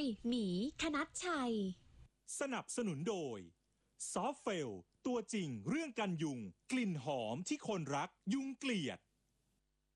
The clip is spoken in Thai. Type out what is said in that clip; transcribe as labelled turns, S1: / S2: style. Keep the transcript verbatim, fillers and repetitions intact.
S1: หมีคณัชชัย
S2: สนับสนุนโดยซอฟเฟลตัวจริงเรื่องกันยุงกลิ่นหอมที่คนรักยุงเกลียด